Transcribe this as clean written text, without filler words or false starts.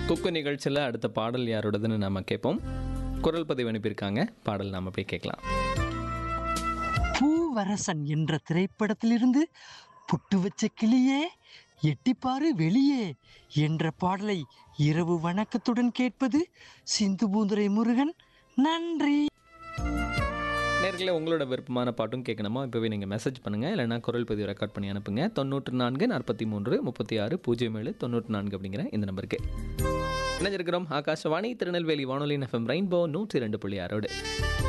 குக்கு நிகழ்ச்சியில் அடுத்த பாடல் யாரோடதுன்னு நம்ம கேட்போம். குரல் பதிவு அனுப்பியிருக்காங்க. பாடல் நாம் போய் கேட்கலாம். பூவரசன் என்ற திரைப்படத்திலிருந்து புட்டு வச்ச கிளியே எட்டிப்பாரு வெளியே என்ற பாடலை இரவு வணக்கத்துடன் கேட்பது சிந்துபூந்துரை முருகன். நன்றி. நேர்களே, உங்களோட விருப்பமான பாட்டும் கேட்கணுமா? இப்போவே நீங்கள் மெசேஜ் பண்ணுங்கள், இல்லைனா குரல் பதிவு ரெக்கார்ட் பண்ணி அனுப்புங்க. 94 43 36 07 94 அப்படிங்கிற இந்த நம்பருக்கு. இணைஞ்சிருக்கிறோம் ஆகாஷவாணி திருநெல்வேலி வானொலி FM ரெயின்போ 102.6.